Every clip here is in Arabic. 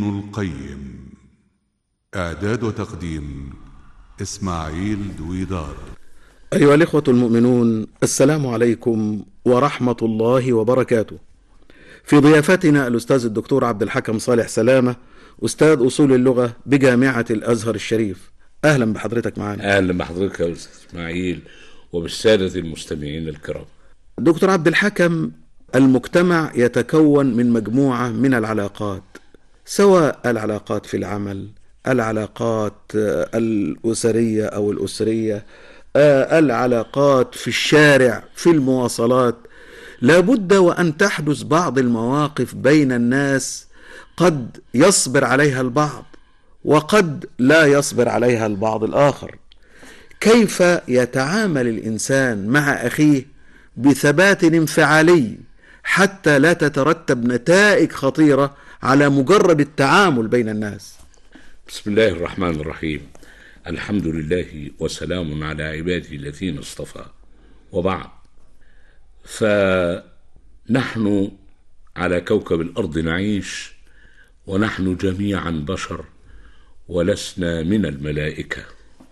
القيم. إعداد وتقديم إسماعيل دويدار. أيها الإخوة المؤمنون، السلام عليكم ورحمة الله وبركاته. في ضيافتنا الأستاذ الدكتور عبد الحكم صالح سلامة، أستاذ أصول اللغة بجامعة الأزهر الشريف. أهلا بحضرتك معنا. أهلا بحضرتك يا أستاذ إسماعيل وبالسادة المستمعين الكرام. دكتور عبد الحكم، المجتمع يتكون من مجموعة من العلاقات، سواء العلاقات في العمل، العلاقات الأسرية أو الأسرية، العلاقات في الشارع، في المواصلات. لابد وأن تحدث بعض المواقف بين الناس قد يصبر عليها البعض وقد لا يصبر عليها البعض الآخر. كيف يتعامل الإنسان مع أخيه بثبات انفعالي حتى لا تترتب نتائج خطيرة على مجرد التعامل بين الناس؟ بسم الله الرحمن الرحيم. الحمد لله وسلام على عباده الذين اصطفى، وبعد، فنحن على كوكب الأرض نعيش، ونحن جميعا بشر ولسنا من الملائكة،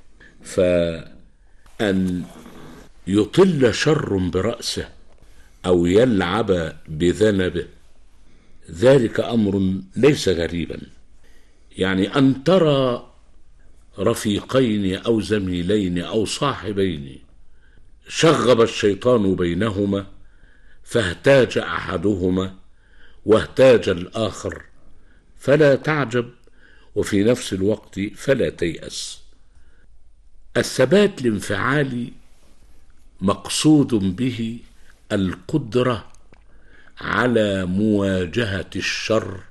فأن يطل شر برأسه أو يلعب بذنبه ذلك أمر ليس غريبا. يعني أن ترى رفيقين أو زميلين أو صاحبين شغب الشيطان بينهما فاهتاج أحدهما واهتاج الآخر، فلا تعجب، وفي نفس الوقت فلا تيأس. الثبات الانفعالي مقصود به القدرة على مواجهة الشر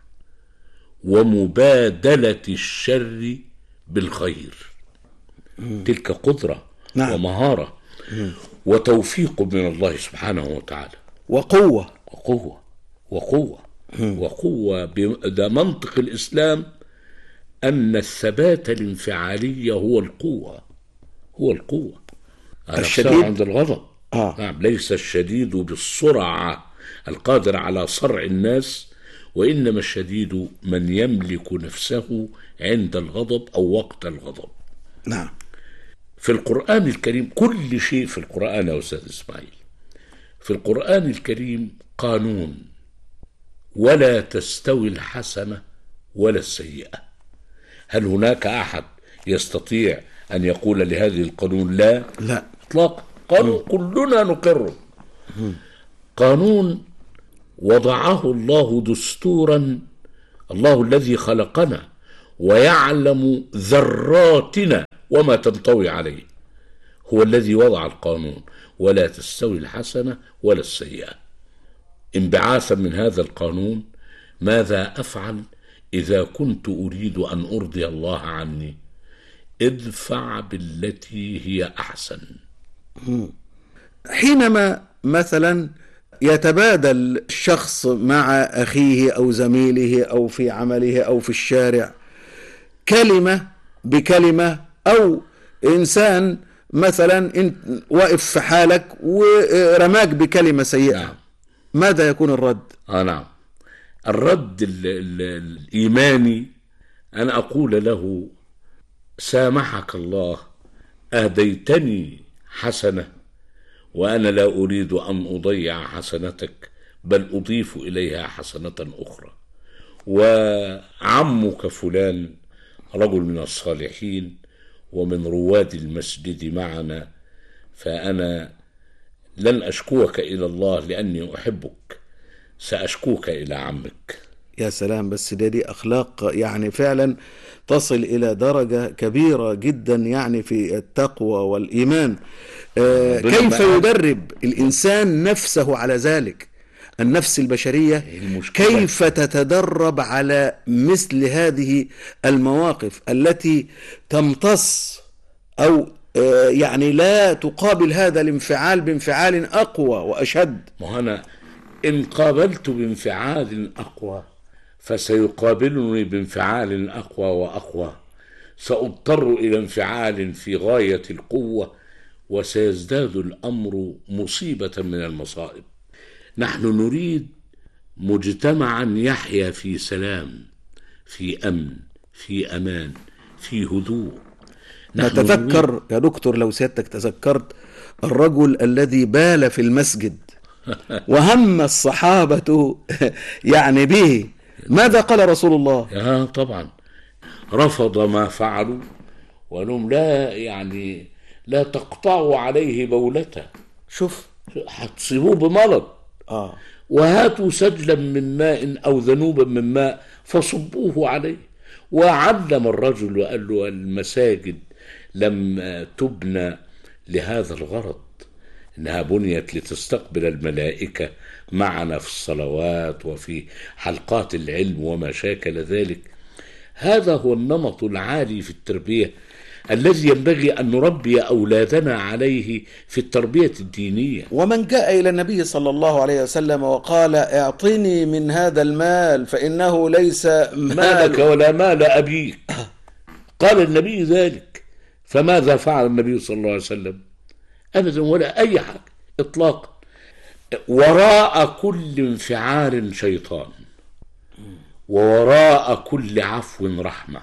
ومبادلة الشر بالخير. تلك قدرة ومهارة وتوفيق من الله سبحانه وتعالى، وقوة. ده منطق الإسلام، أن الثبات الانفعالي هو القوة الشديد عند الغضب. نعم، ليس الشديد بالسرعة القادر على صرع الناس، وإنما الشديد من يملك نفسه عند الغضب أو وقت الغضب. نعم. في القرآن الكريم كل شيء في القرآن يا أستاذ إسماعيل، في القرآن الكريم قانون: ولا تستوي الحسنة ولا السيئة. هل هناك أحد يستطيع أن يقول لهذه القانون لا إطلاقا؟ قانون كلنا نقره. قانون وضعه الله دستورا، الله الذي خلقنا ويعلم ذراتنا وما تنطوي عليه، هو الذي وضع القانون: ولا تستوي الحسنة ولا السيئة. انبعاثا من هذا القانون، ماذا أفعل إذا كنت أريد أن أرضي الله عني؟ ادفع بالتي هي أحسن. حينما مثلا يتبادل الشخص مع أخيه أو زميله أو في عمله أو في الشارع كلمة بكلمة، أو إنسان مثلا واقف في حالك ورماك بكلمة سيئة، نعم. ماذا يكون الرد؟ نعم، الرد الإيماني أن أقول له: سامحك الله، أهديتني حسنة، وأنا لا أريد أن أضيع حسنتك، بل أضيف إليها حسنة أخرى. وعمك فلان رجل من الصالحين ومن رواد المسجد معنا، فأنا لن أشكوك إلى الله لأني أحبك، سأشكوك إلى عمك. يا سلام، بس دي أخلاق يعني فعلا تصل إلى درجة كبيرة جدا يعني في التقوى والإيمان. كيف يدرب الإنسان نفسه على ذلك؟ النفس البشرية كيف تتدرب على مثل هذه المواقف التي تمتص أو يعني لا تقابل هذا الانفعال بانفعال أقوى وأشد؟ أنا إن قابلت بانفعال أقوى فسيقابلني بانفعال أقوى وأقوى، سأضطر إلى انفعال في غاية القوة، وسيزداد الأمر مصيبة من المصائب. نحن نريد مجتمعا يحيا في سلام، في أمن، في أمان، في هدوء. نحن نتذكر يا دكتور لو سيادتك تذكرت الرجل الذي بال في المسجد وهم الصحابة يعني به، ماذا قال رسول الله؟ طبعا رفض ما فعلوا وأنهم لا تقطعوا عليه بولته، شوف هتصيبوه بمرض، وهاتوا سجلا من ماء أو ذنوبا من ماء فصبوه عليه. وعلم الرجل وقال له المساجد لم تبنى لهذا الغرض، إنها بنيت لتستقبل الملائكة معنا في الصلوات وفي حلقات العلم وما شاكل ذلك. هذا هو النمط العالي في التربية الذي ينبغي أن نربي أولادنا عليه في التربية الدينية. ومن جاء إلى النبي صلى الله عليه وسلم وقال اعطني من هذا المال فإنه ليس مالك ولا مال أبيك، قال النبي ذلك، فماذا فعل النبي صلى الله عليه وسلم؟ أبدا ولا أي حاجة إطلاقا. وراء كل انفعال شيطان، ووراء كل عفو رحمة.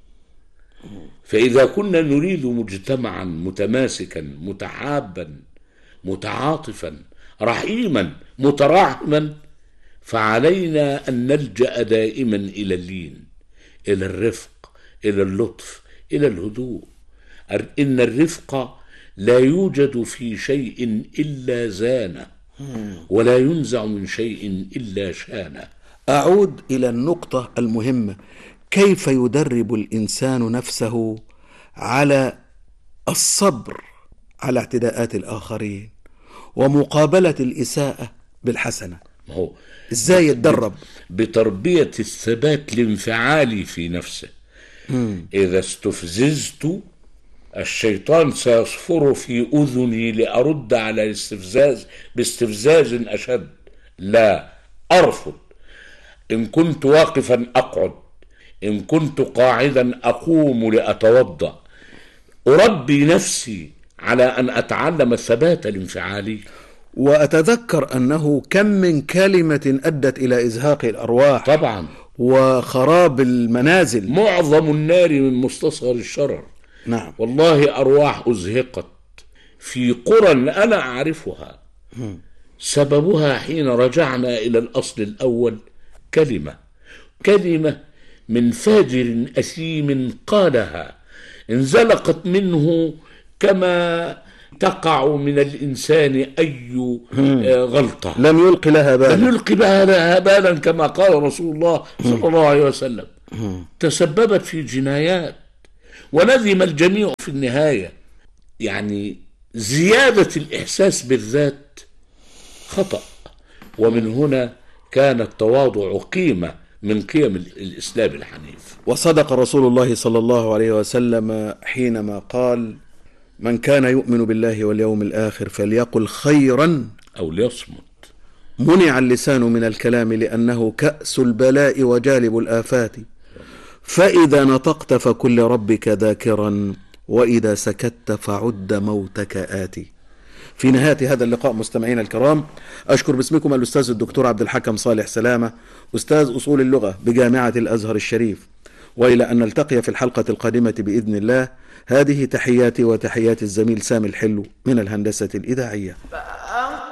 فإذا كنا نريد مجتمعا متماسكا متحابا متعاطفا رحيما متراحما، فعلينا أن نلجأ دائما إلى اللين، إلى الرفق، إلى اللطف، إلى الهدوء. إن الرفق لا يوجد في شيء إلا زانه، ولا ينزع من شيء إلا شانه. أعود إلى النقطة المهمة، كيف يدرب الإنسان نفسه على الصبر على اعتداءات الآخرين ومقابلة الإساءة بالحسنة؟ إزاي يتدرب؟ بتربية الثبات الانفعالي في نفسه. إذا استفززت الشيطان سيصفر في أذني لأرد على الاستفزاز باستفزاز أشد. لا، أرفض. إن كنت واقفا أقعد، إن كنت قاعدا أقوم لأتوضأ. أربي نفسي على أن أتعلم الثبات الانفعالي. وأتذكر أنه كم من كلمة أدت إلى إزهاق الأرواح طبعا وخراب المنازل. معظم النار من مستصغر الشرر. نعم والله أرواح أزهقت في قرى أنا أعرفها، سببها حين رجعنا إلى الأصل الأول كلمة من فاجر أثيم قالها، انزلقت منه كما تقع من الإنسان أي غلطة، لم يلقي لها بالا كما قال رسول الله صلى الله عليه وسلم. تسببت في جنايات وندم الجميع في النهاية. يعني زيادة الإحساس بالذات خطأ، ومن هنا كان التواضع قيمة من قيم الإسلام الحنيف. وصدق رسول الله صلى الله عليه وسلم حينما قال من كان يؤمن بالله واليوم الآخر فليقل خيرا أو ليصمت. منع اللسان من الكلام لأنه كأس البلاء وجالب الآفات، فإذا نطقت فكل ربك ذاكرا وإذا سكت فعد موتك آتي. في نهاية هذا اللقاء مستمعين الكرام، أشكر باسمكم الأستاذ الدكتور عبد الحكم صالح سلامة، أستاذ أصول اللغة بجامعة الأزهر الشريف، وإلى أن نلتقي في الحلقة القادمة بإذن الله. هذه تحياتي وتحيات الزميل سامي الحلو من الهندسة الإذاعية.